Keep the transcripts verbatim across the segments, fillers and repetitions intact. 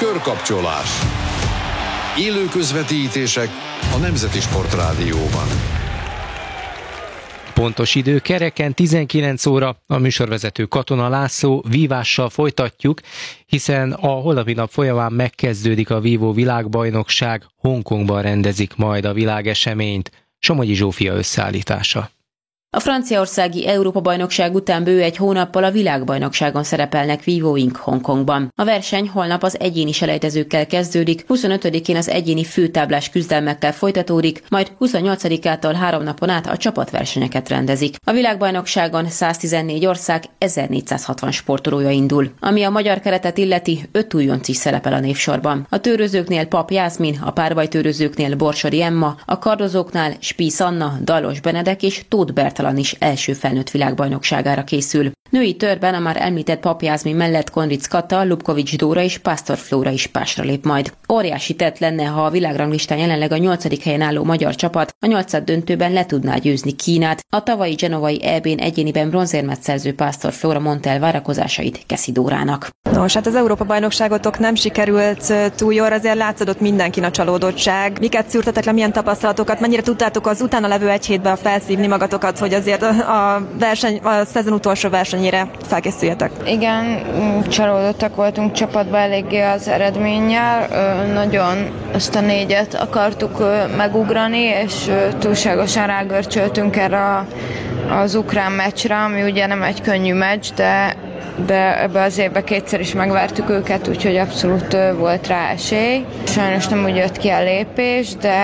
Körkapcsolás. Élő közvetítések a Nemzeti Sportrádióban. Pontos idő kereken tizenkilenc óra, a műsorvezető Katona László, vívással folytatjuk, hiszen a holnapi nap folyamán megkezdődik a vívó világbajnokság, Hongkongban rendezik majd a világeseményt. Somogyi Zsófia összeállítása. A franciaországi Európa-bajnokság után bő egy hónappal a világbajnokságon szerepelnek vívóink Hongkongban. A verseny holnap az egyéni selejtezőkkel kezdődik, huszonötödikén az egyéni főtáblás küzdelmekkel folytatódik, majd huszonnyolcadikától három napon át a csapatversenyeket rendezik. A világbajnokságon száztizennégy ország ezernégyszázhatvan sportolója indul. Ami a magyar keretet illeti, öt újonc is szerepel a névsorban. A tőrözőknél Pap Jászmin, a párbajtőrözőknél Borsodi Emma, a kardozóknál Spies Anna, Dallos Benedek és Tóth Bertalan is első felnőtt világbajnokságára készül. Női törben a már említett Pap Jászmin mellett Konric Kata, Lubkovics Dóra és Pásztor Flóra is pásra lép majd. Óriási tett lenne, ha a világranglistán jelenleg a nyolcadik helyen álló magyar csapat a nyolcad döntőben le tudná győzni Kínát. A tavalyi genovai é bén egyéniben bronzérmet szerző Pásztor Flóra mondta el várakozásait Keszi Dórának. Nos, hát az Európa-bajnokságotok nem sikerült túl jól, azért látszódott mindenkin a csalódottság. Miket szűrtetek le, milyen tapasztalatokat, mennyire tudtátok az utána levő egy hétben felszívni magatokat, hogy azért a verseny, a szezon utolsó versenyére felkészüljetek? Igen, csalódottak voltunk csapatban eléggé az eredménnyel. Nagyon azt a négyet akartuk megugrani, és túlságosan rágörcsöltünk erre az ukrán meccsre, ami ugye nem egy könnyű meccs, de de ebbe az évben kétszer is megvertük őket, úgyhogy abszolút volt rá esély. Sajnos nem úgy jött ki a lépés, de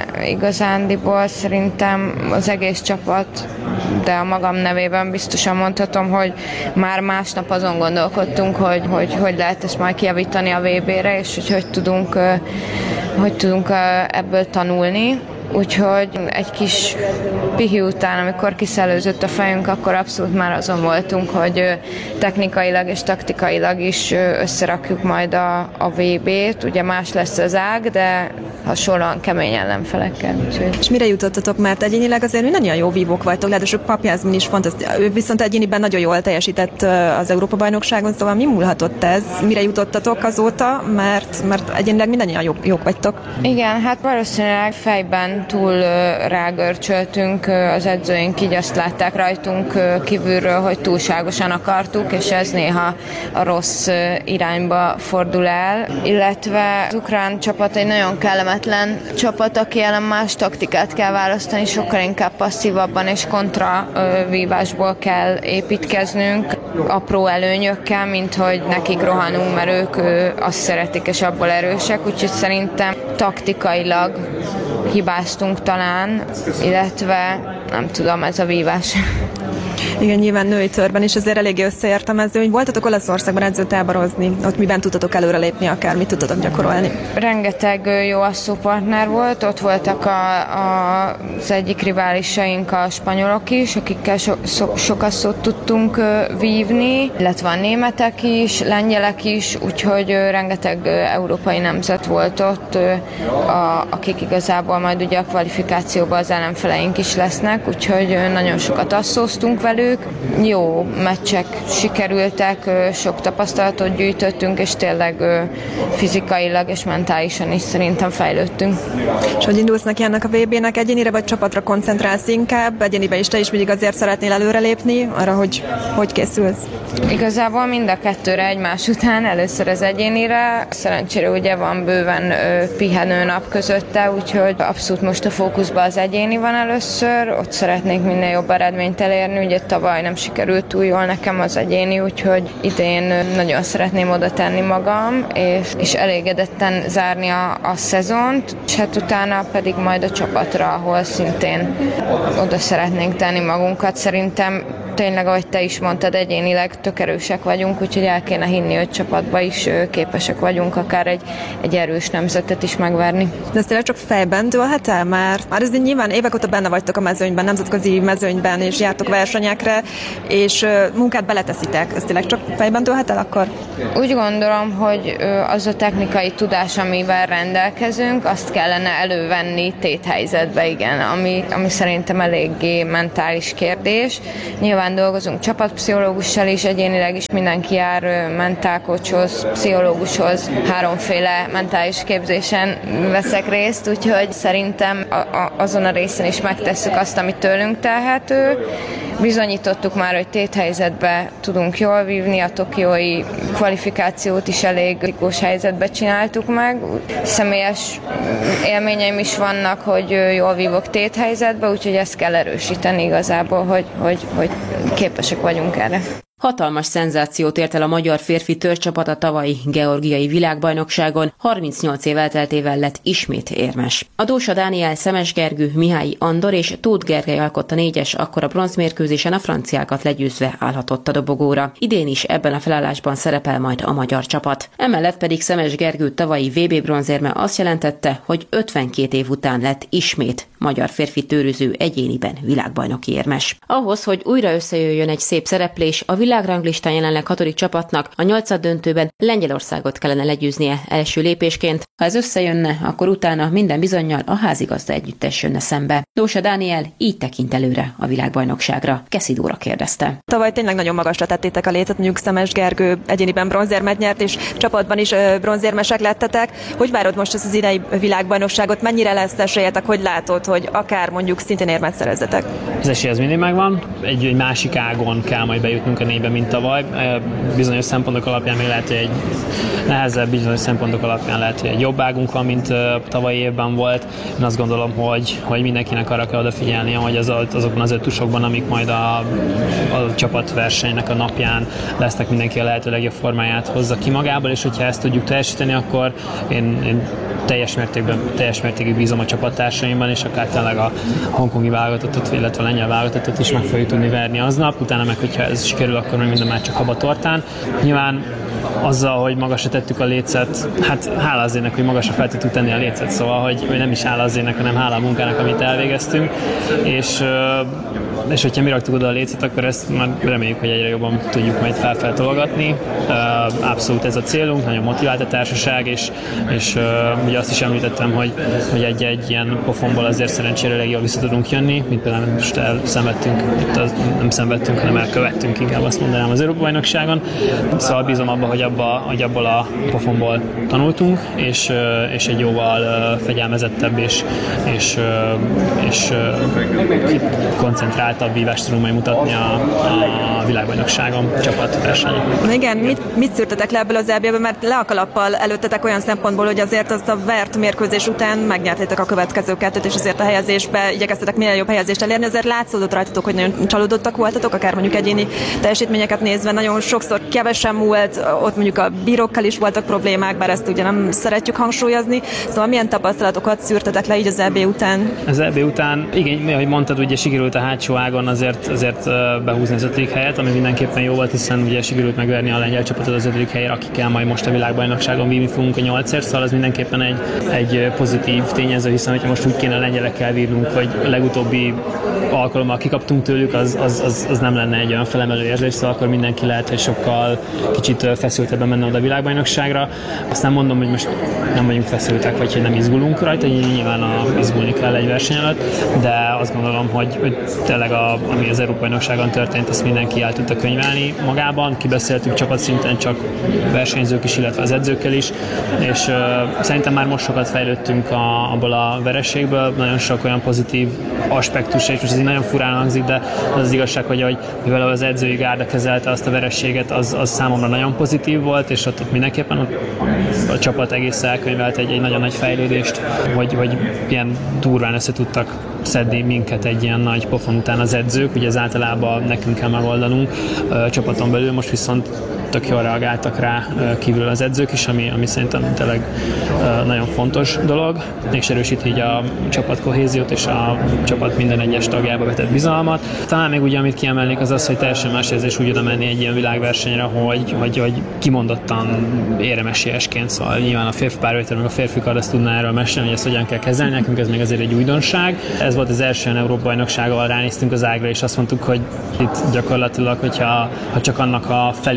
igazándiból szerintem az egész csapat, de a magam nevében biztosan mondhatom, hogy már másnap azon gondolkodtunk, hogy hogy, hogy lehet ezt majd kijavítani a vé bére, és hogy hogy tudunk, hogy tudunk ebből tanulni. Úgyhogy egy kis pihi után, amikor kiszellőzött a fejünk, akkor abszolút már azon voltunk, hogy technikailag és taktikailag is összerakjuk majd a, a vé bét. Ugye más lesz az ág, de hasonlóan kemény ellenfelekkel. Úgyhogy. És mire jutottatok? Mert egyénileg azért mindannyian jó vívók vagytok, ráadásul Pap Jászmin is fantasztikus. Ő viszont egyéniben nagyon jól teljesített az Európa-bajnokságon, szóval mi múlhatott ez? Mire jutottatok azóta? Mert, mert egyénileg mindannyian jók, jók vagytok. Igen, hát valószínűleg fejben túl rágörcsöltünk, az edzőink így azt látták rajtunk kívülről, hogy túlságosan akartuk, és ez néha a rossz irányba fordul el. Illetve az ukrán csapat egy nagyon kellemetlen csapat, aki ellen más taktikát kell választani, sokkal inkább passzívabban és kontravívásból kell építkeznünk, apró előnyökkel, mint hogy nekik rohanunk, mert ők azt szeretik, és abból erősek, úgyhogy szerintem taktikailag hibáztunk talán, illetve nem tudom, ez a vívás. Igen, nyilván női törben is azért eléggé összeértelmező, hogy voltatok Olaszországban edzőtáborozni, ott miben tudtatok előrelépni, akár mit tudtatok gyakorolni? Rengeteg jó asszópartner volt, ott voltak a, a, az egyik riválisaink, a spanyolok is, akikkel so, so, sok asszót tudtunk vívni, illetve a németek is, lengyelek is, úgyhogy rengeteg európai nemzet volt ott, a, akik igazából majd ugye a kvalifikációban az ellenfeleink is lesznek, úgyhogy nagyon sokat asszóztunk velük. Jó meccsek sikerültek, sok tapasztalatot gyűjtöttünk, és tényleg fizikailag és mentálisan is szerintem fejlődtünk. És hogy indulsz neki ennek a vé bének, egyénire vagy csapatra koncentrálsz inkább? Egyéniben is te is mindig azért szeretnél előrelépni, arra, hogy hogy készülsz? Igazából mind a kettőre egymás után, először az egyénire. Szerencsére ugye van bőven pihenő nap közötte, úgyhogy abszolút most a fókuszban az egyéni van először, ott szeretnék minél jobb eredményt elérni, ugye tavaly nem sikerült túl jól nekem az egyéni, úgyhogy idén nagyon szeretném oda tenni magam, és, és elégedetten zárni a, a szezont, és hát utána pedig majd a csapatra, ahol szintén oda szeretnénk tenni magunkat. Szerintem tényleg, ahogy te is mondtad, egyénileg tök erősek vagyunk, úgyhogy el kéne hinni, hogy csapatban is képesek vagyunk akár egy, egy erős nemzetet is megverni. De ez tényleg csak fejben dőlhet el már? Már ez nyilván évek óta benne vagytok a mezőnyben, nemzetközi mezőnyben, és jártok versenyekre, és munkát beleteszitek. Ez tényleg csak fejben dőlhet el akkor? Úgy gondolom, hogy az a technikai tudás, amivel rendelkezünk, azt kellene elővenni téthelyzetbe, igen, ami, ami szerintem eléggé mentális kérdés. Nyilván nyilván dolgozunk csapatpszichológussal is, egyénileg is mindenki jár mentálkocshoz, pszichológushoz, háromféle mentális képzésen veszek részt, úgyhogy szerintem a, a, azon a részen is megtesszük azt, amit tőlünk telhető. Bizonyítottuk már, hogy téthelyzetbe tudunk jól vívni, a tokiói kvalifikációt is elég kritikus helyzetbe csináltuk meg. Személyes élményeim is vannak, hogy jól vívok téthelyzetbe, úgyhogy ezt kell erősíteni igazából, hogy, hogy, hogy képesek vagyunk erre. Hatalmas szenzációt ért el a magyar férfi törcsapat a tavalyi georgiai világbajnokságon, harmincnyolc év elteltével lett ismét érmes. A Dósa Dániel, Szemes Gergő, Mihályi Andor és Tóth Gergely alkotta négyes, akkor a bronzmérkőzésen a franciákat legyőzve állhatott a dobogóra. Idén is ebben a felállásban szerepel majd a magyar csapat. Emellett pedig Szemes Gergő tavalyi vé bé bronzérme azt jelentette, hogy ötvenkét év után lett ismét magyar férfi tőröző egyéniben világbajnoki érmes. Ahhoz, hogy újra összejöjjön egy szép szereplés, a világranglistán jelenleg hatodik csapatnak a nyolcaddöntőben Lengyelországot kellene legyőznie első lépésként. Ha ez összejönne, akkor utána minden bizonnyal a házigazda együttes jönne szembe. Dósa Dániel így tekint előre a világbajnokságra. Keszi Dóra kérdezte. Tavaly tényleg nagyon magasra tettétek a lécet, mondjuk Szemes Gergő egyéniben bronzérmet nyert, és csapatban is bronzérmesek lettetek. Hogy várod most ezt az idei világbajnokságot? Mennyire lesz esélyetek, hogy látod, hogy akár mondjuk szintén érmet szerezzetek? Az esély ez mindig megvan. Egy, egy másik ágon kell majd bejutnunk a négybe, mint tavaly. Bizonyos szempontok alapján még lehet, hogy egy nehezebb, bizonyos szempontok alapján lehet, hogy egy jobb águnk van, mint tavalyi évben volt. Én azt gondolom, hogy, hogy mindenkinek arra kell odafigyelnie, hogy az, azokban az ötusokban, amik majd a, a csapatversenynek a napján lesznek, mindenki a lehető legjobb formáját hozza ki magából, és hogyha ezt tudjuk teljesíteni, akkor én, én teljes mértékben, teljes mértékig bízom a csapattársaimban, és akár tényleg a hongkongi válogatottat, illetve a lengyel válogatottat is meg fogjuk tudni verni aznap, utána meg, hogyha ez sikerül, akkor meg minden már csak haba tortán. Nyilván azzal, hogy magasra tettük a lécet, hát hála az ének, hogy magasra fel tudtuk tenni a lécet, szóval, hogy, hogy nem is hála az ének, hanem hála a munkának, amit elvégeztünk, és, és hogyha mi raktuk oda a lécet, akkor ezt már reméljük, hogy egyre jobban tudjuk majd felfeltologatni. Abszolút ez a célunk, nagyon motivált a társaság, és, és ugye azt is említettem, hogy, hogy egy-egy ilyen pofonból azért szerencsére elég jól vissza tudunk jönni, mint például most elszenvedtünk, itt az, nem szenvedtünk, hanem elkövettünk, inkább azt mondanám, az Európa-bajnokságon. Szóval bízom abban, hogy, abba, hogy abból a pofonból tanultunk, és, és egy jóval fegyelmezettebb és, és, és koncentráltabb vívást tudunk majd mutatni a, a világbajnokságon csapatversenyen. Igen, mit, mit szűrtetek le ebből az é bé-ből, mert le a kalappal előttetek olyan szempontból, hogy azért azt a vert mérkőzés után megnyertétek a következő kettőt, és azért a helyezésbe igyekeztetek minél jobb helyezést elérni, azért látszódott rajtatok, hogy nagyon csalódottak voltatok, akár mondjuk egyéni teljesítményeket nézve, nagyon sokszor kevesen múlt, ott mondjuk a bírókkal is voltak problémák, bár ezt ugye nem szeretjük hangsúlyozni. Szóval milyen tapasztalatokat szűrtetek le így az é bé után? Az é bé után, igen, ahogy mondtad, ugye sikerült a hátsó ágon azért, azért behúzni az ötödik helyet, ami mindenképpen jó volt, hiszen ugye sikerült megverni a lengyel csapatot az ötödik helyre, akikkel majd most a világbajnokságon vívni fogunk a nyolcért, szóval az mindenképpen egy, egy pozitív tényező, hiszen hogyha most úgy kéne a lengyelekkel vívnunk, hogy a legutóbbi alkalommal kikaptunk tőlük, az, az, az, az nem lenne egy olyan felemelő érzés, szóval akkor mindenki lehet, hogy sokkal kicsit feszültebben menne oda a világbajnokságra. Azt nem mondom, hogy most nem vagyunk feszültek, vagy hogy nem izgulunk rajta, nyilván a, izgulni kell egy verseny előtt, de azt gondolom, hogy, hogy tényleg a, ami az Európa-bajnokságon történt, azt mindenki el tudta könyvelni magában, kibeszéltük csapatszinten csak versenyzők is, illetve az edzőkkel is, és uh, szerintem már most sokat fejlődtünk a, abból a vereségből, nagyon sok olyan pozitív aspektus, és most ez így nagyon furán hangzik, de az az igazság, hogy, hogy mivel az edzői gárda kezelte azt a vereséget, az, az számomra nagyon pozitív volt, és ott, ott mindenképpen ott a csapat egész elkönyvelt egy, egy nagyon nagy fejlődést, hogy, hogy ilyen durván össze tudtak szedni minket egy ilyen nagy pofon után az edzők, ugye ez általában nekünk kell megoldanunk a csapaton belül, most viszont tök jól reagáltak rá kívül az edzők is, ami, ami szerintem tényleg nagyon fontos dolog, és erősít így a csapat kohéziót és a csapat minden egyes tagjába vetett bizalmat. Talán még ugye, amit kiemelnék, az az, hogy teljesen más érzés úgy oda menni egy ilyen világversenyre, hogy, hogy, hogy kimondottan éremesélyesként, szóval nyilván a férfi párvétel, meg a férfi kard azt tudná erről mesélni, hogy ezt hogyan kell kezelni, nekünk ez még azért egy újdonság. Ez volt az első Európa-bajnoksággal, ránéztünk az ágra, és azt mondtuk, hogy itt gyakorlatilag, hogyha ha csak annak a felét hozzuk,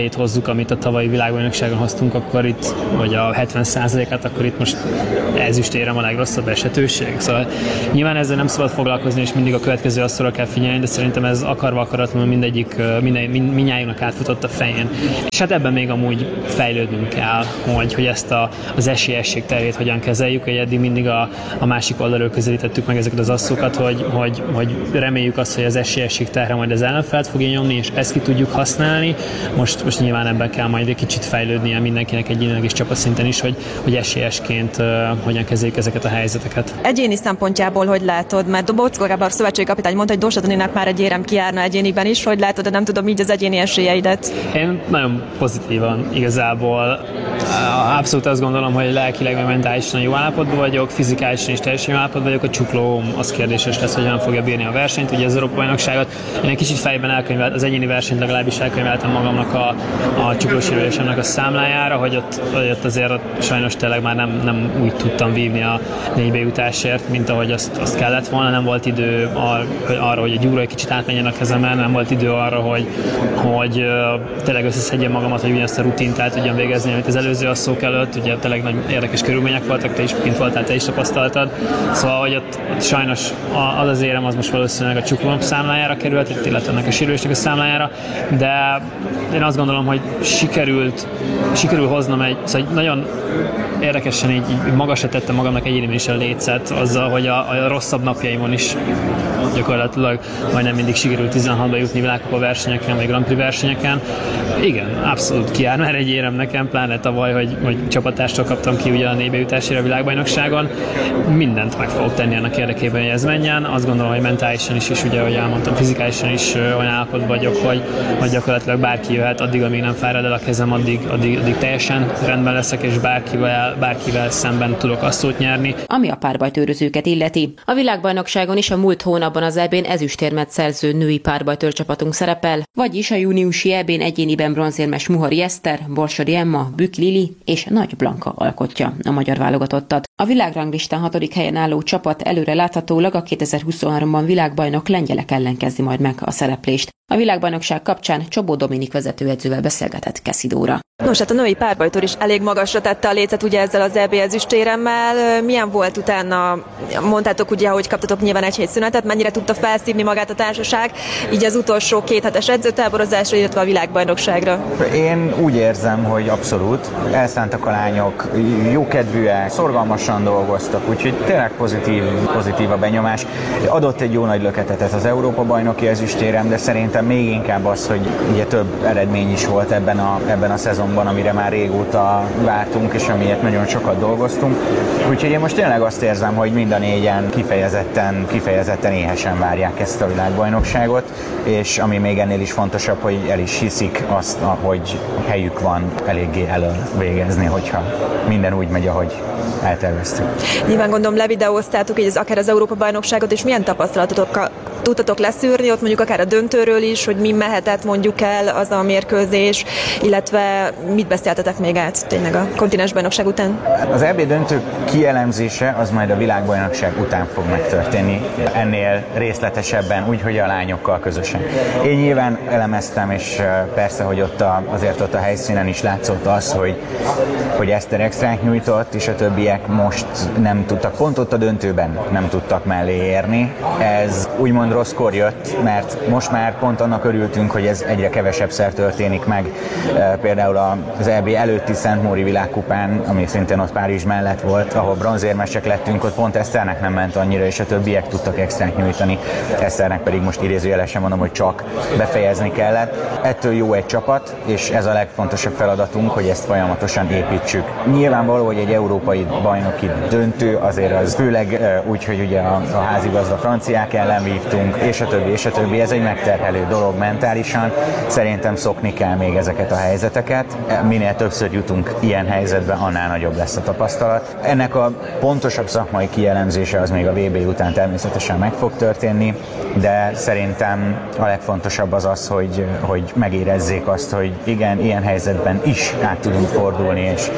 amit a tavalyi világbajnokságon hoztunk, akkor itt, vagy a hetven százalékát, akkor itt most ezüstérem a legrosszabb esetőség. Szóval nyilván ezzel nem szabad foglalkozni, és mindig a következő asszorra kell figyelni, de szerintem ez akarva akaratlanul mindegyik, minden, mindnyájunknak átfutott a fején. És hát ebben még amúgy fejlődnünk kell, hogy, hogy ezt a, az esélyesség terét hogyan kezeljük, hogy eddig mindig a, a másik oldalról közelítettük meg ezeket az asszokat, hogy, hogy, hogy reméljük azt, hogy az esélyesség terhe majd az ellenfelet fogja nyomni, és ezt ki tudjuk használni. Most, most nyilván ebben kell majd egy kicsit fejlődnie mindenkinek egyénileg és csapatszinten is, hogy, hogy esélyesként uh, hogyan kezeljük ezeket a helyzeteket. Egyéni szempontjából hogy látod? Mert Boczkó Gábor szövetségi kapitány mondta, hogy Dózsa Daninak már egy érem kijárna egyéniben is, hogy látod, de nem tudom így az egyéni esélyeidet. Én nagyon pozitívan igazából. Abszolút azt gondolom, hogy lelkileg vagy mentálisan jó állapotban vagyok, fizikálisan is teljesen jó állapotban vagyok. A csuklóm az kérdéses lesz, hogy hogyan fogja bírni a versenyt, ugye az Európa-bajnokságot. Én egy kicsit fejben elkönyvelt, az egyéni versenyt legalábbis elkönyveltem magamnak a, a csuklósérülésemnek a számlájára, hogy ott, hogy ott azért ott sajnos tényleg már nem, nem úgy tudtam vívni a négybe jutásért, mint ahogy azt, azt kellett volna. Nem volt idő arra, hogy a gyúra egy kicsit átmenjen a kezemen, nem volt idő arra, hogy, hogy tényleg összeszedjem magamat, hogy ugyanazt a rutint el tudjam végezni, amit az előző asszók előtt. Ugye tényleg nagy érdekes körülmények voltak, te is kint voltál, te is tapasztaltad. Szóval, hogy ott, ott sajnos az az érem az most valószínűleg a csuklóm számlájára került, illetve ennek a sérülésnek a számlájára, de én azt gondolom, hogy sikerült, sikerül hoznom egy, szóval nagyon érdekesen így, így magasra tettem magamnak egyéniben is a lécet azzal, hogy a, a rosszabb napjaimon is gyakorlatilag majdnem mindig sikerült tizenhatba jutni világkupa versenyeken, vagy Grand Prix versenyeken. Igen, abszolút kijár már egy érem nekem, pláne tavaly, hogy, hogy csapatástól kaptam ki ugye a négybe jutásért a világbajnokságon. Mindent meg fogok tenni annak érdekében, hogy ez menjen. Azt gondolom, hogy mentálisan is, és ugye, ahogy elmondtam, fizikálisan is olyan állapotban vagyok, hogy, hogy gyakorlatilag bárki jöhet, addig, amíg nem fárad el a kezem, addig, addig, addig teljesen rendben leszek, és bárkivel, bárkivel szemben tudok asszót nyerni. Ami a párbajtőrözőket illeti. A világbajnokságon is a múlt hónapban az é bén ezüstérmet szerző női párbajtőr csapatunk szerepel, vagyis a júniusi é bén egyéniben bronzérmes Muhari Eszter, Borsodi Emma, Bükk Lili és Nagy Blanka alkotja a magyar válogatottat. A világranglistán hatodik helyen álló csapat előre láthatólag a kétezer-huszonháromban világbajnok lengyelek ellen kezdi majd meg a szereplést. A világbajnokság kapcsán Csobó Dominik vezetőedzővel beszélgetett Keszidóra. Nos, hát a női párbajtőr is elég magasra tette a lécet ugye ezzel az é bé ezüstéremmel. Milyen volt utána? Mondtátok ugye, hogy kaptatok nyilván egy hét szünetet, mennyire tudta felszívni magát a társaság, így az utolsó két hetes edzőtáborozásra, illetve a világbajnokságra? Én úgy érzem, hogy abszolút elszántak a lányok, jókedvűek, szorgalmasan dolgoztak, úgyhogy tényleg pozitív, pozitív a benyomás. Adott egy jó nagy löketet ez az Európa-bajnoki ezüstérem, de szerintem még inkább az, hogy ugye több eredmény is volt ebben a, ebben a szezonban, amire már régóta vártunk, és amiért nagyon sokat dolgoztunk. Úgyhogy én most tényleg azt érzem, hogy mind a négyen kifejezetten, kifejezetten éhesen várják ezt a világbajnokságot, és ami még ennél is fontosabb, hogy el is hiszik azt, hogy helyük van eléggé elől végezni, hogyha minden úgy megy, ahogy elterveztük. Nyilván gondolom levideóztátok így az, akár az Európa-bajnokságot, és milyen tapasztalatokkal tudtatok leszűrni, ott mondjuk akár a döntőről is, hogy mi mehetett mondjuk el az a mérkőzés, illetve mit beszéltetek még át tényleg a kontinensbajnokság után? Az é bé döntő kielemzése az majd a világbajnokság után fog megtörténni, ennél részletesebben, úgyhogy a lányokkal közösen. Én nyilván elemeztem, és persze, hogy ott a, azért ott a helyszínen is látszott az, hogy, hogy Eszter extrát nyújtott, és a többiek most nem tudtak, pont ott a döntőben nem tudtak mellé érni. Ez úgymond rosszkor jött, mert most már pont annak örültünk, hogy ez egyre kevesebbszer történik meg. Például az é bé előtti Szentmóri világkupán, ami szintén ott Párizs mellett volt, ahol bronzérmesek lettünk, ott pont Eszternek nem ment annyira, és a többiek tudtak extrát nyújtani. Eszternek pedig most idézőjelesen mondom, hogy csak befejezni kellett. Ettől jó egy csapat, és ez a legfontosabb feladatunk, hogy ezt folyamatosan építsük. Nyilvánvaló, hogy egy európai bajnoki döntő, azért az főleg úgy, hogy ugye a, a házigazda franciák ellen vívtunk, és a többi, és a többi. Ez egy megterhelő dolog mentálisan. Szerintem szokni kell még ezeket a helyzeteket. Minél többször jutunk ilyen helyzetbe, annál nagyobb lesz a tapasztalat. Ennek a pontosabb szakmai kielemzése az még a vé bé után természetesen meg fog történni, de szerintem a legfontosabb az az, hogy, hogy megérezzék azt, hogy igen, ilyen helyzetben is át tudunk fordulni, és,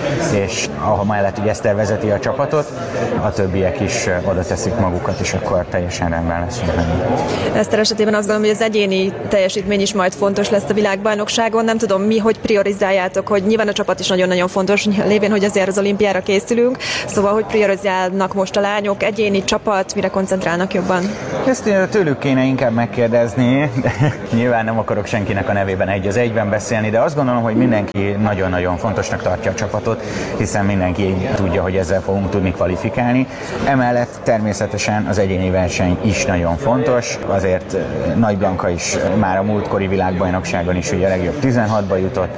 és ahol mellett ugye Eszter vezeti a csapatot, a többiek is oda teszik magukat, és akkor teljesen rendben leszünk. Eszter esetében azt gondolom, hogy az egyéni teljesítmény is majd fontos lesz a világbajnokságon. Nem tudom, mi hogy priorizáljátok, hogy nyilván a csapat is nagyon-nagyon fontos, lévén, hogy azért az olimpiára készülünk, szóval hogy priorizálnak most a lányok, egyéni csapat, mire koncentrálnak jobban? Ezt tőlük kéne inkább megkérdezni, de nyilván nem akarok senkinek a nevében egy az egyben beszélni, de azt gondolom, hogy mindenki nagyon-nagyon fontosnak tartja a csapatot, hiszen mindenki tudja, hogy ezzel fogunk tudni kvalifikálni. Emellett természetesen az egyéni verseny is nagyon fontos, azért Nagy Blanka is már a múltkori világbajnokságon is ugye a legjobb tizenhatba jutott,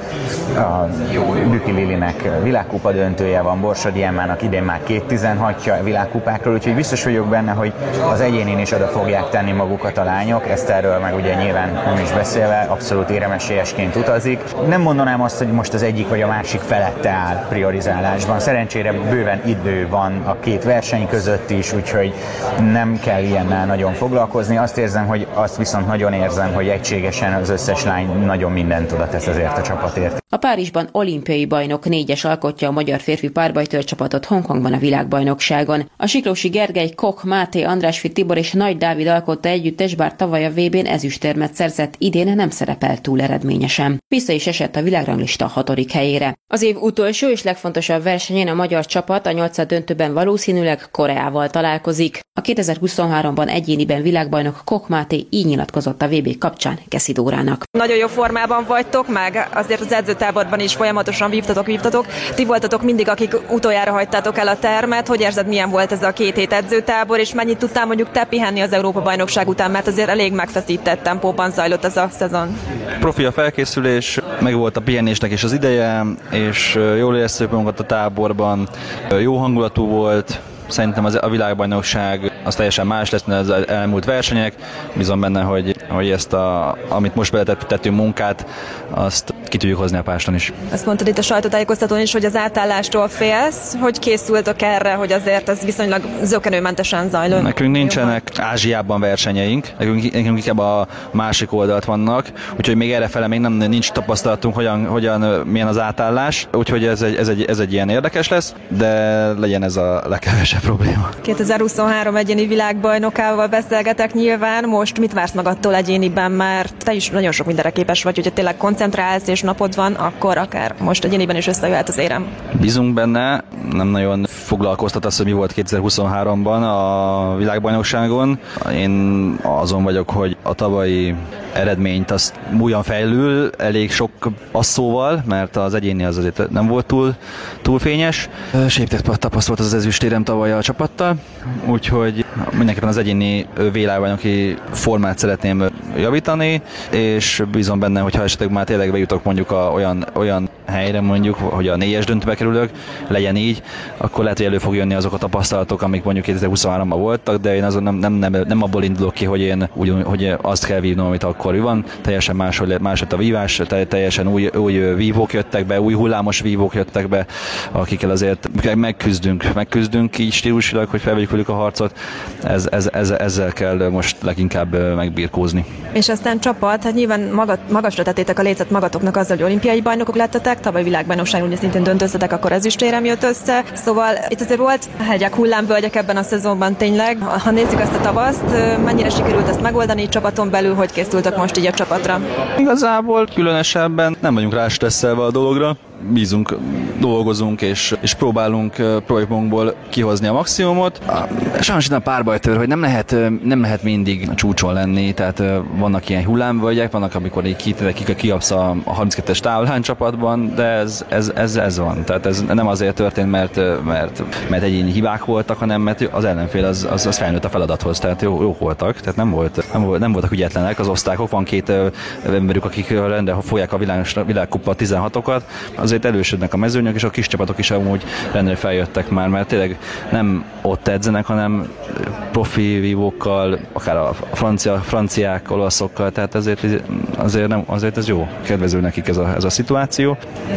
a Büki Lilinek világkupa döntője van, Borsodi Emmának idén már két tizenhatja világkupákról, úgyhogy biztos vagyok benne, hogy az egyénén is oda fogják tenni magukat a lányok, ezt erről meg ugye nyilván nem is beszélve, abszolút éremesélyesként utazik. Nem mondanám azt, hogy most az egyik vagy a másik felette áll priorizálásban. Szerencsére bőven idő van a két verseny között is, úgyhogy nem kell ilyennel nagyon foglalkozni. Azt érzem, hogy azt viszont nagyon érzem, hogy egységesen az összes lány nagyon mindent oda tesz azért a csapatért. A Párizsban olimpiai bajnok négyes alkotja a magyar férfi párbajtőr csapatot Hongkongban a világbajnokságon. A Siklósi Gergely, Koch Máté, Andrásfi Tibor és Nagy Dávid alkotta együttes, bár tavaly a vé bén ezüstérmet szerzett, idén nem szerepelt túl eredményesen. Vissza is esett a világranglista hatodik helyére. Az év utolsó és legfontosabb versenyén a magyar csapat a nyolcad döntőben valószínűleg Koreával találkozik. A kétezer-huszonháromban egyéniben világbajnok Koch Máté így nyilatkozott a vé bé kapcsán Keszi Dórának. Nagyon jó formában vagytok, meg azért az edzőtáborban is folyamatosan vívtatok, vívtatok. Ti voltatok mindig, akik utoljára hagytátok el a termet. Hogy érzed, milyen volt ez a két hét edzőtábor, és mennyit tudtál mondjuk te pihenni az Európa-bajnokság után, mert azért elég megfeszített tempóban zajlott ez a szezon? Profi a felkészülés, meg volt a pihenésnek is az ideje, és jól éreztük magunkat a táborban, jó hangulatú volt. Szerintem az, a világbajnokság az teljesen más lesz, mint az elmúlt versenyek. Bízom benne, hogy, hogy ezt, a, amit most beletettünk munkát, azt ki tudjuk hozni a páston is. Azt mondtad itt a sajtótájékoztatón is, hogy az átállástól félsz. Hogy készültök erre, hogy azért ez viszonylag zökkenőmentesen zajló? Nekünk nincsenek Ázsiában versenyeink, nekünk, nekünk inkább a másik oldalt vannak, úgyhogy még errefele még nem nincs tapasztalatunk, hogyan, hogyan milyen az átállás, úgyhogy ez egy, ez, egy, ez egy ilyen érdekes lesz, de legyen ez a legkevesebb probléma. kétezer-huszonhárom egyéni világbajnokával beszélgetek nyilván, most mit vársz magadtól egyéniben, mert te is nagyon sok mindenre képes vagy, hogyha tényleg koncentrálsz és napod van, akkor akár most egyéniben is összejöhet az érem. Bízunk benne, nem nagyon foglalkoztat az, hogy mi volt kétezer-huszonháromban a világbajnokságon. Én azon vagyok, hogy a tavalyi eredményt azt újan fejlül, elég sok passzóval, mert az egyéni az azért nem volt túl, túl fényes. Séptett tapasztalt az ezüstérem tavaly a csapattal, úgyhogy mindenképpen az egyéni világbajnoki formát szeretném javítani, és bízom benne, hogy ha esetleg már tényleg bejutok mondjuk a, olyan, olyan helyre mondjuk, hogy a négyes döntőbe kerülök, legyen így, akkor lehet, hogy elő fog jönni azok a tapasztalatok, amik mondjuk kétezer-huszonháromban voltak, de én azon nem, nem, nem, nem abból indulok ki, hogy én úgy, hogy azt kell vívnom, amit akkor van. Teljesen más, más lett a vívás, teljesen új, új vívók jöttek be, új hullámos vívók jöttek be, akikkel azért megküzdünk, megküzdünk így stílusilag, hogy felvegyük velük a harcot. Ez, ez, ez, ezzel kell most leginkább megbirkózni. És aztán csapat, hát nyilván maga, magasra tettétek a lécet magatoknak azzal, hogy olimpiai bajnokok lettetek, tavaly világbajnokságon ugye szintén döntöztetek, akkor ezüstérem jött össze. Szóval itt azért volt hegyek, hullámvölgyek ebben a szezonban tényleg. Ha nézzük azt a tavaszt, mennyire sikerült ezt megoldani csapaton belül, hogy készültek most így a csapatra? Igazából különösebben nem vagyunk rá stresszelve a dologra. Bízunk, dolgozunk és, és próbálunk projektmunkból kihozni a maximumot. Sajnos itt a párbajtőr, hogy nem lehet, nem lehet mindig a csúcson lenni, tehát vannak ilyen hullámvölgyek, vannak, amikor így kiapsz a harminckettes távolán csapatban, de ez, ez, ez, ez van. Tehát ez nem azért történt, mert, mert, mert egyéni hibák voltak, hanem mert az ellenfél az, az, az felnőtt a feladathoz, tehát jó, jók voltak, tehát nem, volt, nem, volt, nem voltak ügyetlenek az osztályok, van két emberük, akik rendre fogják a világ, világkupa tizenhatokat, azért elősödnek a mezőnyök, és a kis csapatok is amúgy rendre feljöttek már, mert tényleg nem ott edzenek, hanem profi vívókkal, akár a francia, franciák, olaszokkal, tehát ezért, azért, nem, azért ez jó, kedvező nekik ez a, ez a szituáció,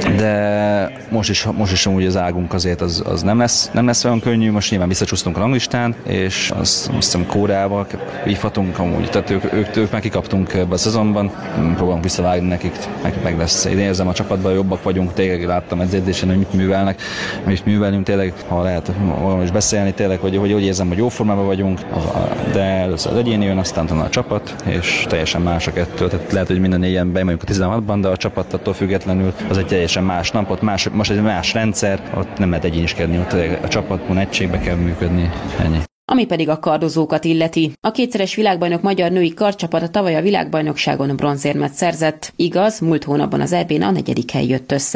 de most is, most is amúgy az águnk azért az, az nem, lesz, nem lesz olyan könnyű, most nyilván visszacsúsztunk a ranglistán, és azt hiszem Kóreával vívhatunk amúgy, tehát ők, ők, ők meg kikaptunk ebbe a szezonban, próbálunk visszavágni nekik, meg, meg lesz. Én érzem a csapatban jobbak vagyunk, végig láttam az edzésen, hogy mit művelnek, mit művelünk tényleg, ha lehet valami is beszélni tényleg, hogy, hogy úgy érzem, hogy jó formában vagyunk, de először az egyéni jön, aztán a csapat, és teljesen más a kettő. Tehát lehet, hogy minden négyen bejönjük a tizenhatban, de a csapat attól függetlenül az egy teljesen más nap, ott más, most egy más rendszer, ott nem lehet egyéniskedni, ott a csapatban egységbe kell működni, ennyi. Ami pedig a kardozókat illeti. A kétszeres világbajnok magyar női kardcsapata tavaly a világbajnokságon bronzérmet szerzett. Igaz, múlt hónapban az é bén a negyedik hely jött össze.